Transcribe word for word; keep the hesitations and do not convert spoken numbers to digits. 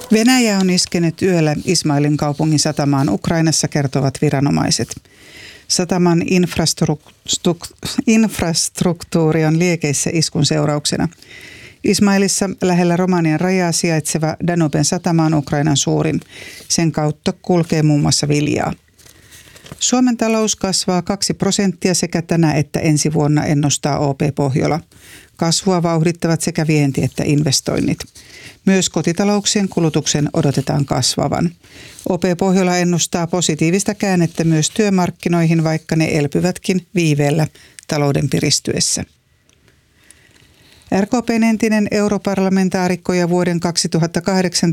Venäjä on iskenyt yöllä Ismailin kaupungin satamaan Ukrainassa, kertovat viranomaiset. Sataman infrastruktuuri on liekeissä iskun seurauksena. Ismailissa lähellä Romanian rajaa sijaitseva Danuben satama on Ukrainan suurin. Sen kautta kulkee muun muassa viljaa. Suomen talous kasvaa kaksi prosenttia sekä tänä että ensi vuonna, ennustaa O P Pohjola. Kasvua vauhdittavat sekä vienti että investoinnit. Myös kotitalouksien kulutuksen odotetaan kasvavan. O P Pohjola ennustaa positiivista käännettä myös työmarkkinoihin, vaikka ne elpyvätkin viiveellä talouden piristyessä. R K P:n entinen europarlamentaarikko ja vuoden kaksituhattakahdeksan